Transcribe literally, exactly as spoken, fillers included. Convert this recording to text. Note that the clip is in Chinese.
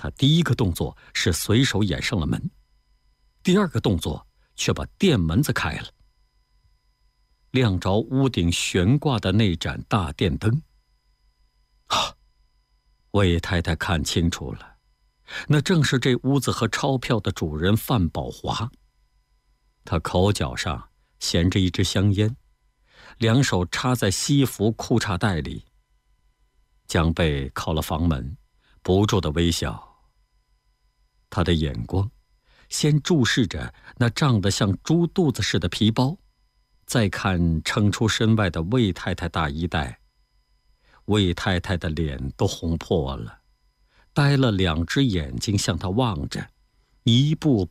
他第一个动作是随手掩上了门，第二个动作却把店门子开了，亮着屋顶悬挂的那盏大电灯。啊！魏太太看清楚了，那正是这屋子和钞票的主人范宝华。他口角上衔着一支香烟，两手插在西服裤衩袋里，将背靠了房门，不住地微笑。他的眼光先注视着那胀得像猪肚子似的皮包，再看撑出身外的魏太太大衣袋。魏太太的脸都红破了，呆了两只眼睛向他望着，一步